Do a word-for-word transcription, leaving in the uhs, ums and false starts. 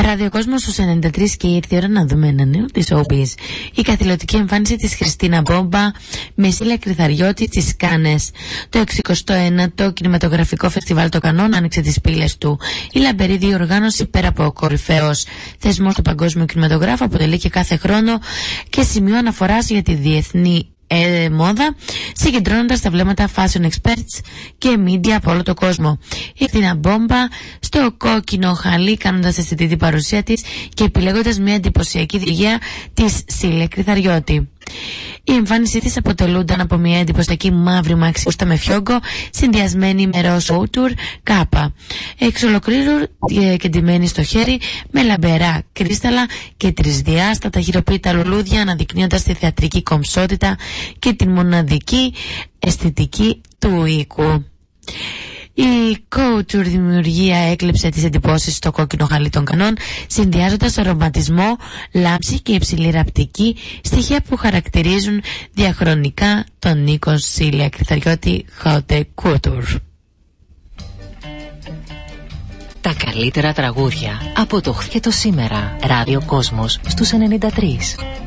Ραδιοκόσμος στους ενενήντα τρία και ήρθε η ώρα να δούμε ένα νέο της showbiz. Η καθηλωτική εμφάνιση της Χριστίνα Μπόμπα με Σίλια Κρυθαριώτη στις Κάνες. Το εξηκοστό ένατο κινηματογραφικό φεστιβάλ των Κανών άνοιξε τις πύλες του. Η λαμπερή διοργάνωση, πέρα από κορυφαίος θεσμός του παγκόσμιου κινηματογράφου, αποτελεί και κάθε χρόνο και σημείο αναφοράς για τη διεθνή Ε, μόδα, συγκεντρώνοντας τα βλέμματα fashion experts και media από όλο τον κόσμο. Η Χριστίνα Μπόμπα στο κόκκινο χαλί, κάνοντας αισθητή παρουσία της και επιλέγοντας μια εντυπωσιακή δημιουργία της Σίλια Κρυθαριώτη. Η εμφάνισή της αποτελούνταν από μια εντυπωσιακή μαύρη μάξι φούστα με φιόγκο, συνδυασμένη με ροζ couture κάπα. Εξ ολοκλήρου ε, και ντυμένη στο χέρι με λαμπερά κρίσταλα και τρισδιάστατα χειροποίητα λουλούδια, αναδεικνύοντας τη θεατρική κομψότητα και την μοναδική αισθητική του οίκου. Η couture δημιουργία έκλεψε τις εντυπώσεις στο κόκκινο χαλί των Κανών, συνδυάζοντας ρομαντισμό, λάμψη και υψηλή ραπτική, στοιχεία που χαρακτηρίζουν διαχρονικά τον οίκο Σίλια Κρυθαριώτη Haute Couture. Τα καλύτερα τραγούδια από το χθες και το σήμερα. Ράδιο Κόσμος στους ενενήντα τρία.